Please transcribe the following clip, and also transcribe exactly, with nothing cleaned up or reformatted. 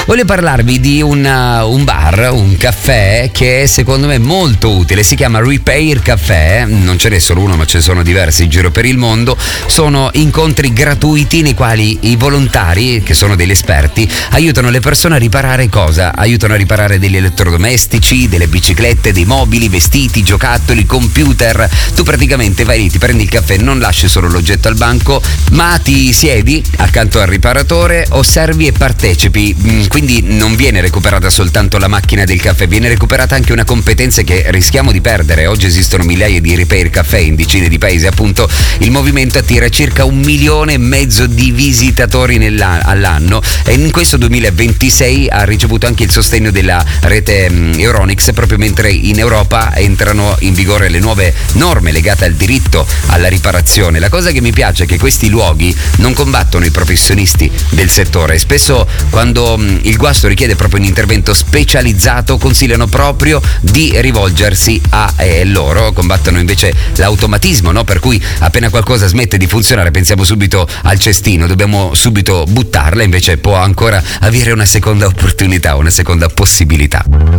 Voglio parlarvi di una, un bar, un caffè che secondo me è molto utile, si chiama Repair Café, non ce n'è solo uno ma ce ne sono diversi in giro per il mondo. Sono incontri gratuiti nei quali i volontari, che sono degli esperti, aiutano le persone a riparare cosa? Aiutano a riparare degli elettrodomestici, delle biciclette, dei mobili, vestiti, giocattoli, computer. Tu praticamente vai lì, ti prendi il caffè, non lasci solo l'oggetto al banco, ma ti siedi accanto al riparatore, osservi e partecipi. Quindi non viene recuperata soltanto la macchina del caffè, viene recuperata anche una competenza che rischiamo di perdere. Oggi esistono migliaia di repair caffè in decine di paesi, appunto il movimento attira circa un milione e mezzo di visitatori all'anno e in questo duemilaventisei ha ricevuto anche il sostegno della rete Euronics, proprio mentre in Europa entrano in vigore le nuove norme legate al diritto alla riparazione. La cosa che mi piace è che questi luoghi non combattono i professionisti del settore, spesso quando il guasto richiede proprio un intervento specializzato consigliano proprio di rivolgersi a eh, loro, combattono invece l'automatismo, no? Per cui appena qualcosa smette di funzionare pensiamo subito al cestino, dobbiamo subito buttarla, invece può ancora avere una seconda opportunità, una seconda possibilità.